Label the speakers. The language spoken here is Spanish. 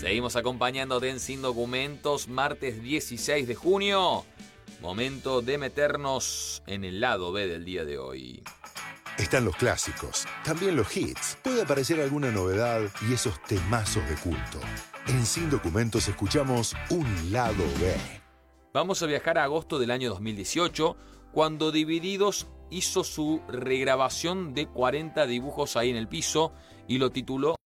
Speaker 1: Seguimos acompañándote en Sin Documentos, martes 16 de junio. Momento de meternos en el lado B del día de hoy.
Speaker 2: Están los clásicos, también los hits. Puede aparecer alguna novedad y esos temazos de culto. En Sin Documentos escuchamos un lado B.
Speaker 1: Vamos a viajar a agosto del año 2018, cuando Divididos hizo su regrabación de 40 dibujos ahí en el piso y lo tituló